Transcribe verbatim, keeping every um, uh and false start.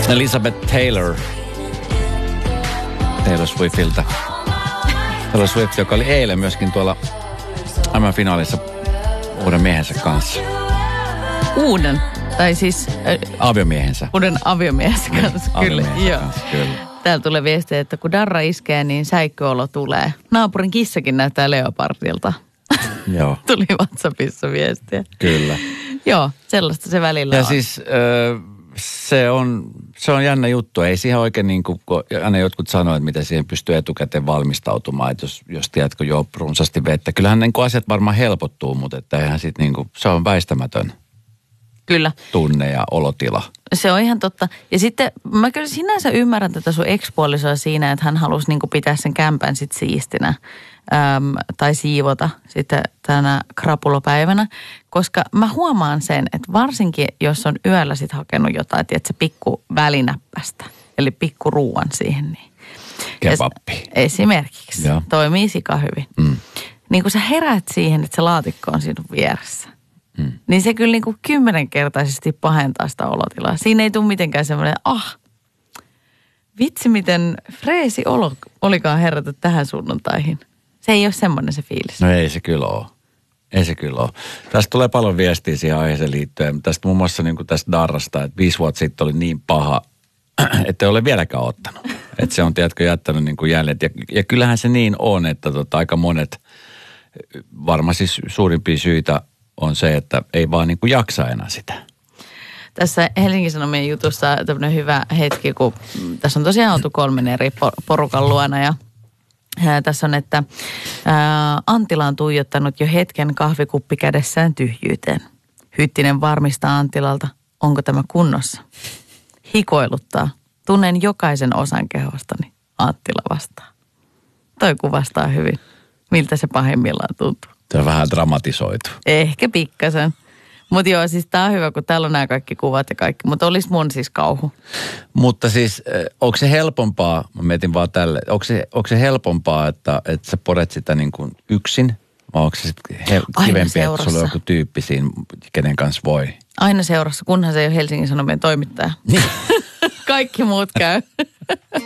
Elizabeth Taylor. Taylor Swiftiltä. Taylor Swift, joka oli eilen myöskin tuolla M M-finaalissa uuden miehensä kanssa. Uuden? Tai siis... Äh, aviomiehensä. Uuden aviomiehensä kanssa, niin, kyllä. aviomiehensä Joo. kanssa, kyllä. Täällä tulee viestiä, että kun darra iskee, niin säikköolo tulee. Naapurin kissakin näyttää leopardilta. Joo. Tuli WhatsAppissa viestiä. Kyllä. Joo, sellaista se välillä ja on. Ja siis äh, se, on, se on jännä juttu. Ei siihen oikein niin kuin, aina jotkut sanoo, että miten siihen pystyy etukäteen valmistautumaan. Että jos, jos tiedätkö, juo runsaasti vettä. Kyllähän niin kuin asiat varmaan helpottuu, mutta että eihän sit niin kuin, se on väistämätön. Kyllä. Tunne ja olotila. Se on ihan totta. Ja sitten mä kyllä sinänsä ymmärrän tätä sun ekspuolisoa siinä, että hän halusi niin kuin pitää sen kämpän sit siistinä äm, tai siivota sitten tänä krapulopäivänä. Koska mä huomaan sen, että varsinkin jos on yöllä sit hakenut jotain, että se pikku välinäppästä, eli pikku ruuan siihen. Niin. Kebappi. Esimerkiksi. Joo. Toimii sika hyvin. Mm. Niin kun sä heräät siihen, että se laatikko on sinun vieressä. Hmm. Niin se kyllä niin kuin kymmenenkertaisesti pahentaa sitä olotilaa. Siinä ei tule mitenkään semmoinen, ah, vitsi miten freesi olo olikaan herätä tähän sunnuntaihin. Se ei ole semmoinen se fiilis. No ei se kyllä ole. Ei se kyllä ole. Tästä tulee paljon viestiä siihen aiheeseen liittyen. Tästä muun muassa niin kuin tästä darrasta, että viisi vuotta sitten oli niin paha, että ei ole vieläkään ottanut. Että se on, tiedätkö, jättänyt niin kuin jälleen. Ja, ja kyllähän se niin on, että tota, aika monet, varmaan siis suurimpia syitä on se, että ei vaan niin kuin jaksa enää sitä. Tässä Helsingin Sanomien jutussa tämmöinen hyvä hetki, kun tässä on tosiaan oltu kolmen eri porukan luona ja ää, tässä on, että ää, Antila on tuijottanut jo hetken kahvikuppi kädessään tyhjyyteen. Hyttinen varmistaa Antilalta, onko tämä kunnossa. Hikoiluttaa. Tunnen jokaisen osan kehostani. Anttila vastaa. Toi kuvastaa hyvin, miltä se pahimmillaan tuntuu. Se on vähän dramatisoitu. Ehkä pikkasen. Mutta joo, siis tää on hyvä, kun täällä on nämä kaikki kuvat ja kaikki. Mutta olisi mun siis kauhu. Mutta siis, onko se helpompaa, mä mietin vaan tälle, onko se, onko se helpompaa, että, että sä podet sitä niin kuin yksin? Vai onko se sitten he, kivempi, että sulla on joku tyyppi siinä, kenen kanssa voi? Aina seurassa, kunhan se ei ole Helsingin Sanomien toimittaja. Niin. Kaikki muut käy.